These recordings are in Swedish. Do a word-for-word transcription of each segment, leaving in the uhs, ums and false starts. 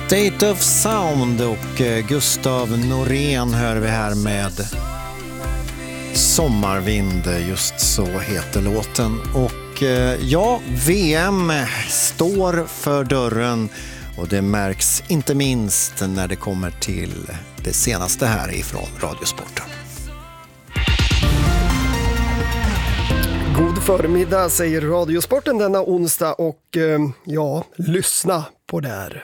State of Sound och Gustav Norén hör vi här med Sommarvind, just så heter låten. Och ja, V M står för dörren och det märks inte minst när det kommer till det senaste här ifrån Radiosporten. God förmiddag säger Radiosporten denna onsdag och ja, lyssna på det här.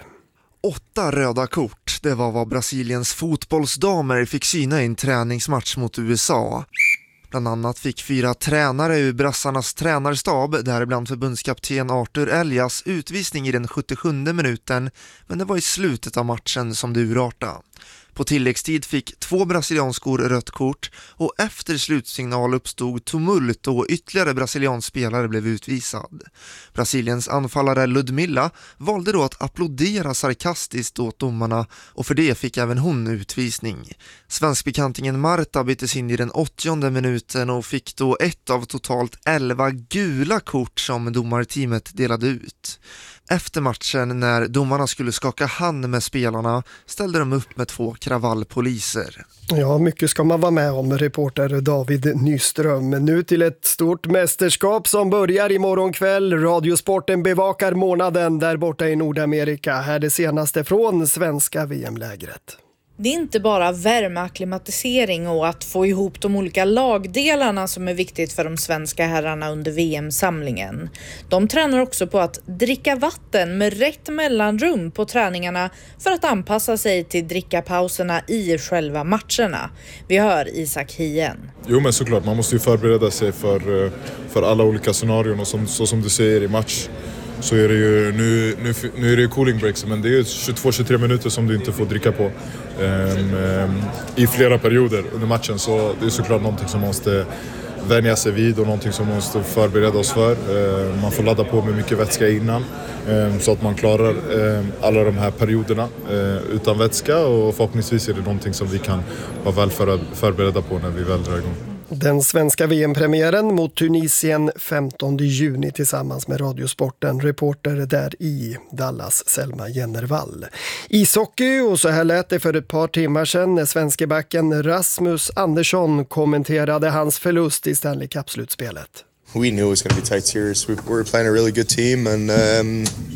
Åtta röda kort, det var vad Brasiliens fotbollsdamer fick syna i en träningsmatch mot U S A. Bland annat fick fyra tränare ur brassarnas tränarstab, däribland förbundskapten Arthur Elias, utvisning i den sjuttiosjunde minuten, men det var i slutet av matchen som det urartade. På tilläggstid fick två brasilianskor rött kort och efter slutsignal uppstod tumult och ytterligare brasiliansk spelare blev utvisad. Brasiliens anfallare Ludmilla valde då att applådera sarkastiskt åt domarna och för det fick även hon utvisning. Svenskbekantingen Marta byttes in i den åttionde minuten och fick då ett av totalt elva gula kort som domarteamet delade ut. Efter matchen när domarna skulle skaka hand med spelarna ställde de upp med två kravallpoliser. Ja, mycket ska man vara med om, reporter David Nyström. Nu till ett stort mästerskap som börjar imorgon kväll. Radiosporten bevakar månaden där borta i Nordamerika. Här det senaste från svenska V M-lägret. Det är inte bara värmeakklimatisering och att få ihop de olika lagdelarna som är viktigt för de svenska herrarna under V M-samlingen. De tränar också på att dricka vatten med rätt mellanrum på träningarna för att anpassa sig till drickapauserna i själva matcherna. Vi hör Isak Hien. Jo, men såklart, man måste ju förbereda sig för, för alla olika scenarion och som, så som du säger i match. Så är det ju, nu, nu, nu är det ju cooling breaks, men det är ju tjugotvå till tjugotre minuter som du inte får dricka på um, um, i flera perioder under matchen. Så det är såklart någonting som man måste vänja sig vid och någonting som man måste förbereda oss för. Uh, man får ladda på med mycket vätska innan um, så att man klarar um, alla de här perioderna uh, utan vätska, och förhoppningsvis är det någonting som vi kan vara väl för, förberedda på när vi väl drar igång. Den svenska V M-premiären mot Tunisien femtonde juni tillsammans med Radiosporten. Reporter där i Dallas, Selma Jennervall. Ishockey, och så här lät det för ett par timmar sedan när svenske backen Rasmus Andersson kommenterade hans förlust i Stanley Cup-slutspelet. We knew it was going to be tight series. We were playing a really good team and um,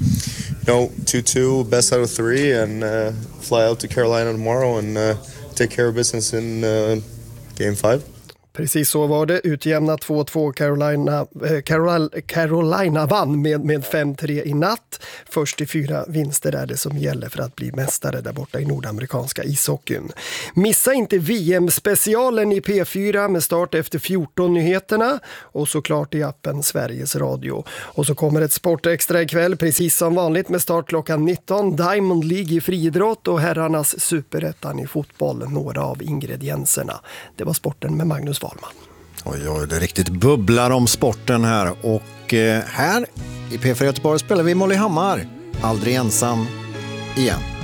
you know, two two, best out of three, and uh, fly out to Carolina tomorrow and uh, take care of business in uh, game five. Precis så var det. Utjämnat två två. Carolina, eh, Carol, Carolina vann med, med fem tre i natt. Först i fyra vinster är det som gäller för att bli mästare där borta i nordamerikanska ishockeyn. Missa inte V M-specialen i P fyra med start efter fjorton nyheterna och såklart i appen Sveriges Radio. Och så kommer ett sportextra ikväll precis som vanligt med start klockan nitton. Diamond League i friidrott och herrarnas superettan i fotboll. Några av ingredienserna. Det var sporten med Magnus Wahlman. Oj, oj, det riktigt bubblar om sporten här. Och eh, här i P fyra Göteborg spelar vi Molly Hammar. Aldrig ensam igen.